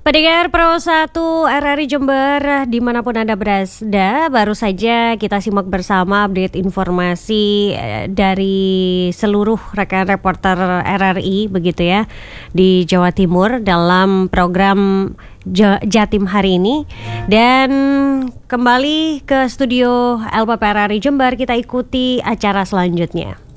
Pendengar Pro 1 RRI Jember dimanapun Anda berada, baru saja kita simak bersama update informasi dari seluruh rekan reporter RRI begitu ya di Jawa Timur dalam program Jatim hari ini. Dan kembali ke studio LPP RRI Jember, kita ikuti acara selanjutnya.